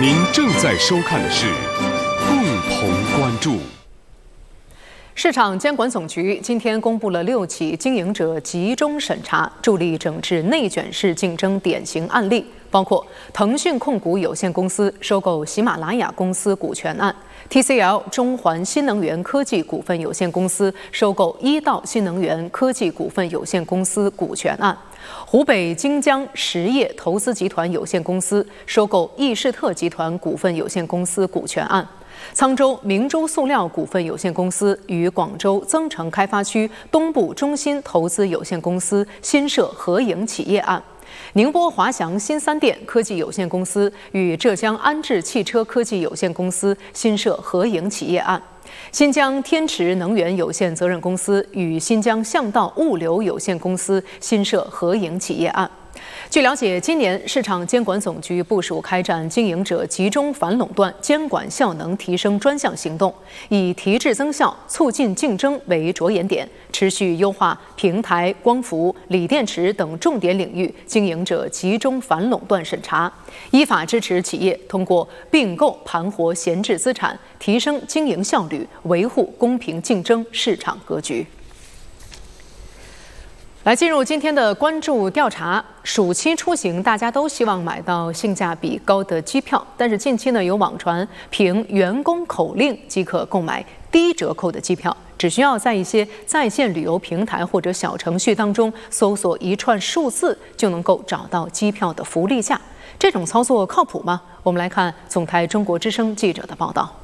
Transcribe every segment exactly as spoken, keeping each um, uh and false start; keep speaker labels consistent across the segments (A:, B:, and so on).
A: 您正在收看的是共同关注。
B: 市场监管总局今天公布了六起经营者集中审查，助力整治内卷式竞争典型案例，包括腾讯控股有限公司收购喜马拉雅公司股权案、T C L 中环新能源科技股份有限公司收购一道新能源科技股份有限公司股权案、湖北荆江实业投资集团有限公司收购易仕特集团股份有限公司股权案、沧州明珠塑料股份有限公司与广州增城开发区东部中心投资有限公司新设合营企业案、宁波华翔新三电科技有限公司与浙江安智汽车科技有限公司新设合营企业案、新疆天池能源有限责任公司与新疆向道物流有限公司新设合营企业案。据了解，今年市场监管总局部署开展经营者集中反垄断监管效能提升专项行动，以提质增效、促进竞争为着眼点，持续优化平台、光伏、锂电池等重点领域经营者集中反垄断审查，依法支持企业通过并购盘活闲置资产，提升经营效率，维护公平竞争市场格局。来进入今天的关注调查。暑期出行，大家都希望买到性价比高的机票，但是近期呢，有网传凭员工口令即可购买低折扣的机票，只需要在一些在线旅游平台或者小程序当中搜索一串数字，就能够找到机票的福利价。这种操作靠谱吗？我们来看总台中国之声记者的报道。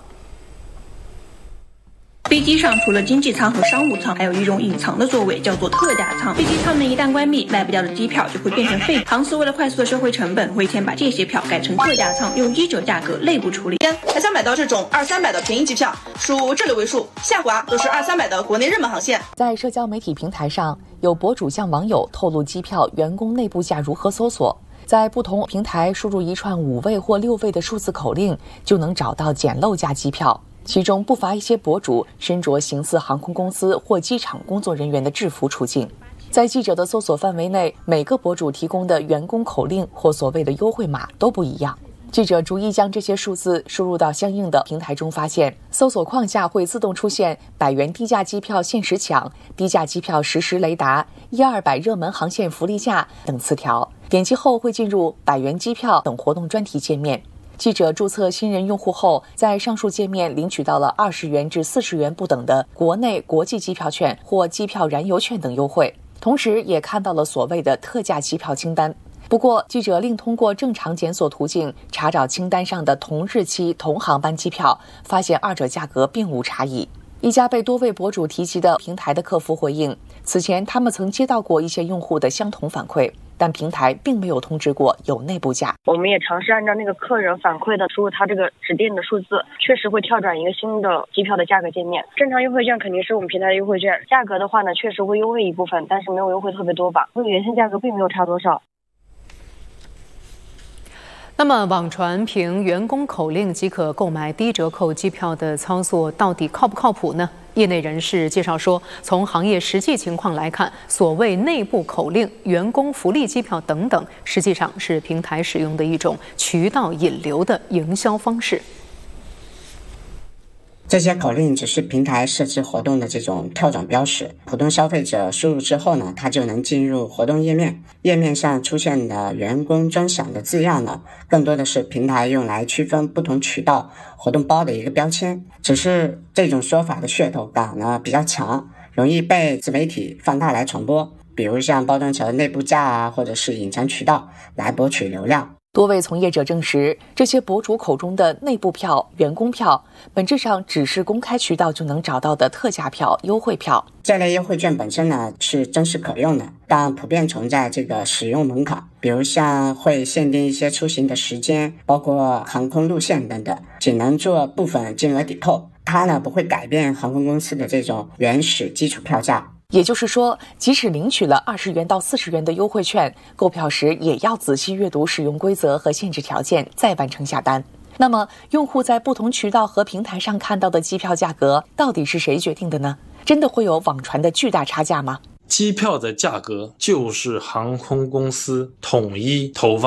C: 飞机上除了经济舱和商务舱，还有一种隐藏的座位，叫做特价舱。飞机舱门一旦关闭，卖不掉的机票就会变成废。航司为了快速的收回成本，会先把这些票改成特价舱，用一折价格内部处理。
D: 还想买到这种二三百的便宜机票，属这六位数，下滑都是二三百的国内热门航线。
E: 在社交媒体平台上，有博主向网友透露机票员工内部价如何搜索。在不同平台输入一串五位或六位的数字口令，就能找到捡漏价机票。其中不乏一些博主身着形似航空公司或机场工作人员的制服出镜。在记者的搜索范围内，每个博主提供的员工口令或所谓的优惠码都不一样。记者逐一将这些数字输入到相应的平台中，发现搜索框下会自动出现百元低价机票限时抢、低价机票实时雷达、一二百热门航线福利价等词条。点击后会进入百元机票等活动专题界面。记者注册新人用户后，在上述界面领取到了二十元至四十元不等的国内国际机票券或机票燃油券等优惠，同时也看到了所谓的特价机票清单。不过，记者另通过正常检索途径查找清单上的同日期同航班机票，发现二者价格并无差异。一家被多位博主提及的平台的客服回应，此前他们曾接到过一些用户的相同反馈，但平台并没有通知过有内部价。
F: 我们也尝试按照那个客人反馈的输入他这个指定的数字，确实会跳转一个新的机票的价格界面。正常优惠券肯定是我们平台的优惠券，价格的话呢，确实会优惠一部分，但是没有优惠特别多吧，和原先价格并没有差多少。
B: 那么，网传凭员工口令即可购买低折扣机票的操作到底靠不靠谱呢？业内人士介绍说，从行业实际情况来看，所谓内部口令、员工福利机票等等，实际上是平台使用的一种渠道引流的营销方式。
G: 这些口令只是平台设置活动的这种跳转标识，普通消费者输入之后呢，他就能进入活动页面。页面上出现的员工专享的字样呢，更多的是平台用来区分不同渠道活动包的一个标签。只是这种说法的噱头感呢比较强，容易被自媒体放大来传播，比如像包装成内部价啊，或者是隐藏渠道来博取流量。
E: 多位从业者证实，这些博主口中的内部票、员工票，本质上只是公开渠道就能找到的特价票、优惠票。
G: 这类优惠券本身呢是真实可用的，但普遍存在这个使用门槛，比如像会限定一些出行的时间，包括航空路线等等，仅能做部分金额抵扣。它呢不会改变航空公司的这种原始基础票价。
E: 也就是说，即使领取了二十元到四十元的优惠券，购票时也要仔细阅读使用规则和限制条件，再完成下单。那么，用户在不同渠道和平台上看到的机票价格，到底是谁决定的呢？真的会有网传的巨大差价吗？
H: 机票的价格就是航空公司统一投放。